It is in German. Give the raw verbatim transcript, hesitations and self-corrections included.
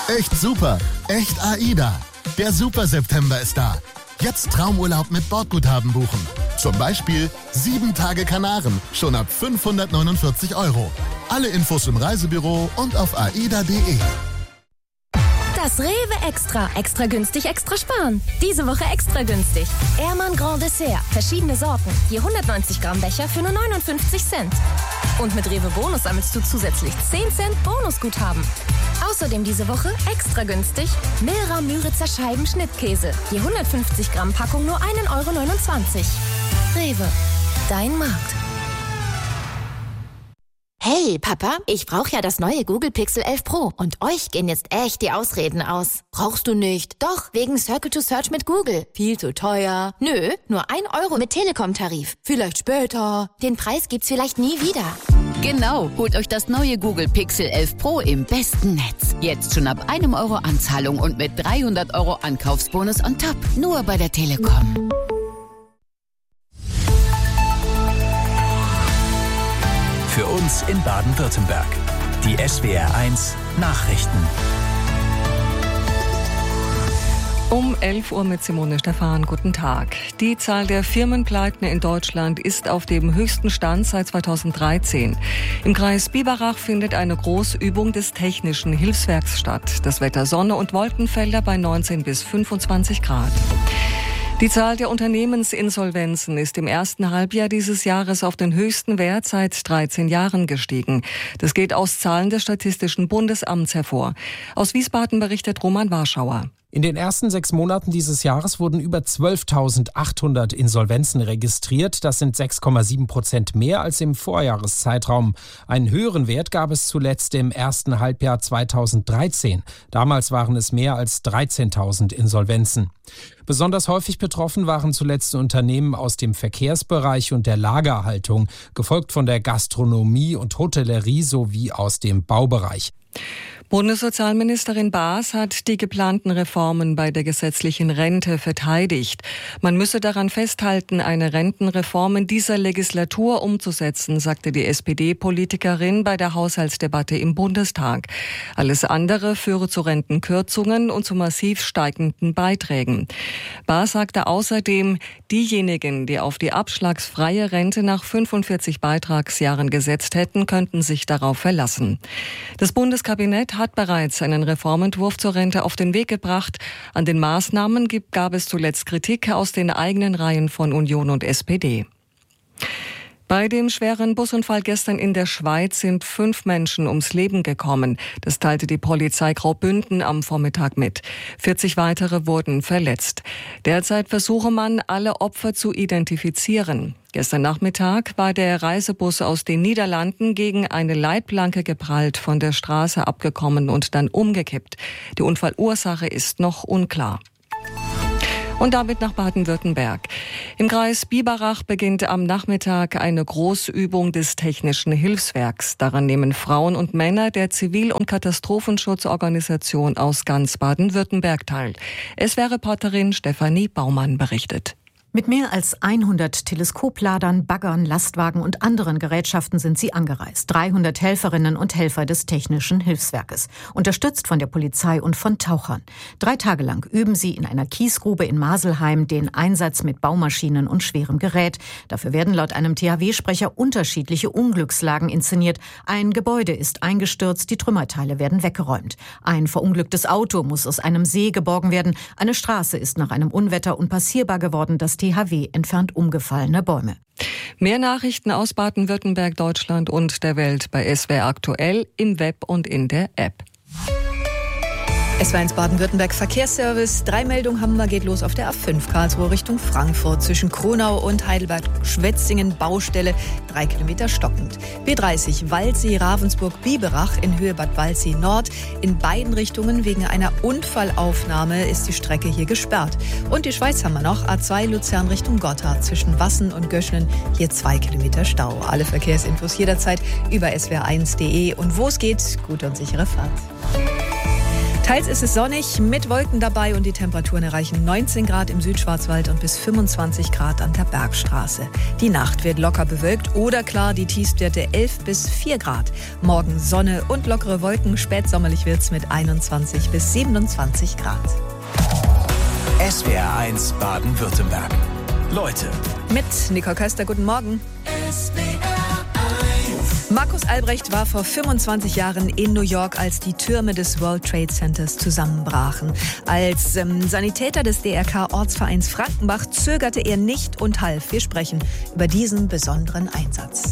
Echt super, echt AIDA. Der Super September ist da. Jetzt Traumurlaub mit Bordguthaben buchen. Zum Beispiel sieben Tage Kanaren, schon ab fünfhundertneunundvierzig Euro. Alle Infos im Reisebüro und auf aida punkt de. Das Rewe Extra. Extra günstig, extra sparen. Diese Woche extra günstig. Ehrmann Grand Dessert. Verschiedene Sorten. Je hundertneunzig Gramm Becher für nur neunundfünfzig Cent. Und mit Rewe Bonus sammelst du zusätzlich zehn Cent Bonusguthaben. Außerdem diese Woche extra günstig Milra Müritzer Scheiben Schnittkäse. Je hundertfünfzig Gramm Packung nur ein Euro neunundzwanzig. Rewe. Dein Markt. Hey, Papa, ich brauche ja das neue Google Pixel elf Pro und euch gehen jetzt echt die Ausreden aus. Brauchst du nicht? Doch, wegen Circle to Search mit Google. Viel zu teuer. Nö, nur ein Euro mit Telekom-Tarif. Vielleicht später. Den Preis gibt's vielleicht nie wieder. Genau, holt euch das neue Google Pixel elf Pro im besten Netz. Jetzt schon ab einem Euro Anzahlung und mit dreihundert Euro Ankaufsbonus on top. Nur bei der Telekom. Für uns in Baden-Württemberg. Die S W R eins Nachrichten. Um elf Uhr mit Simone Stephan. Guten Tag. Die Zahl der Firmenpleiten in Deutschland ist auf dem höchsten Stand seit zweitausenddreizehn. Im Kreis Biberach findet eine Großübung des Technischen Hilfswerks statt. Das Wetter Sonne und Wolkenfelder bei neunzehn bis fünfundzwanzig Grad. Die Zahl der Unternehmensinsolvenzen ist im ersten Halbjahr dieses Jahres auf den höchsten Wert seit dreizehn Jahren gestiegen. Das geht aus Zahlen des Statistischen Bundesamts hervor. Aus Wiesbaden berichtet Roman Warschauer. In den ersten sechs Monaten dieses Jahres wurden über zwölftausendachthundert Insolvenzen registriert. Das sind sechs Komma sieben Prozent mehr als im Vorjahreszeitraum. Einen höheren Wert gab es zuletzt im ersten Halbjahr zweitausenddreizehn. Damals waren es mehr als dreizehntausend Insolvenzen. Besonders häufig betroffen waren zuletzt Unternehmen aus dem Verkehrsbereich und der Lagerhaltung, gefolgt von der Gastronomie und Hotellerie sowie aus dem Baubereich. Bundessozialministerin Baas hat die geplanten Reformen bei der gesetzlichen Rente verteidigt. Man müsse daran festhalten, eine Rentenreform in dieser Legislatur umzusetzen, sagte die S P D-Politikerin bei der Haushaltsdebatte im Bundestag. Alles andere führe zu Rentenkürzungen und zu massiv steigenden Beiträgen. Baas sagte außerdem, diejenigen, die auf die abschlagsfreie Rente nach fünfundvierzig Beitragsjahren gesetzt hätten, könnten sich darauf verlassen. Das Bundeskabinett hat bereits einen Reformentwurf zur Rente auf den Weg gebracht. An den Maßnahmen gab es zuletzt Kritik aus den eigenen Reihen von Union und S P D. Bei dem schweren Busunfall gestern in der Schweiz sind fünf Menschen ums Leben gekommen. Das teilte die Polizei Graubünden am Vormittag mit. vierzig weitere wurden verletzt. Derzeit versuche man, alle Opfer zu identifizieren. Gestern Nachmittag war der Reisebus aus den Niederlanden gegen eine Leitplanke geprallt, von der Straße abgekommen und dann umgekippt. Die Unfallursache ist noch unklar. Und damit nach Baden-Württemberg. Im Kreis Biberach beginnt am Nachmittag eine Großübung des Technischen Hilfswerks. Daran nehmen Frauen und Männer der Zivil- und Katastrophenschutzorganisation aus ganz Baden-Württemberg teil. S W R-Reporterin Stefanie Baumann berichtet. Mit mehr als hundert Teleskopladern, Baggern, Lastwagen und anderen Gerätschaften sind sie angereist. dreihundert Helferinnen und Helfer des Technischen Hilfswerkes, unterstützt von der Polizei und von Tauchern. Drei Tage lang üben sie in einer Kiesgrube in Maselheim den Einsatz mit Baumaschinen und schwerem Gerät. Dafür werden laut einem T H W-Sprecher unterschiedliche Unglückslagen inszeniert. Ein Gebäude ist eingestürzt, die Trümmerteile werden weggeräumt. Ein verunglücktes Auto muss aus einem See geborgen werden. Eine Straße ist nach einem Unwetter unpassierbar geworden. Das T H W entfernt umgefallene Bäume. Mehr Nachrichten aus Baden-Württemberg, Deutschland und der Welt bei S W R aktuell im Web und in der App. S W R eins Baden-Württemberg Verkehrsservice. Drei Meldungen haben wir, geht los auf der A fünf Karlsruhe Richtung Frankfurt. Zwischen Kronau und Heidelberg-Schwetzingen Baustelle, drei Kilometer stockend. B dreißig Waldsee, Ravensburg, Biberach in Höhe Bad Waldsee Nord. In beiden Richtungen wegen einer Unfallaufnahme ist die Strecke hier gesperrt. Und die Schweiz haben wir noch. A zwei Luzern Richtung Gotthard. Zwischen Wassen und Göschenen hier zwei Kilometer Stau. Alle Verkehrsinfos jederzeit über S W R eins punkt de. Und wo es geht, gute und sichere Fahrt. Teils ist es sonnig, mit Wolken dabei und die Temperaturen erreichen neunzehn Grad im Südschwarzwald und bis fünfundzwanzig Grad an der Bergstraße. Die Nacht wird locker bewölkt oder klar, die Tiefstwerte elf bis vier Grad. Morgen Sonne und lockere Wolken, spätsommerlich wird's mit einundzwanzig bis siebenundzwanzig Grad. S W R eins Baden-Württemberg. Leute. Mit Nicole Köster, guten Morgen. S W R eins. Markus Albrecht war vor fünfundzwanzig Jahren in New York, als die Türme des World Trade Centers zusammenbrachen. Als ähm, Sanitäter des D R K-Ortsvereins Frankenbach zögerte er nicht und half. Wir sprechen über diesen besonderen Einsatz.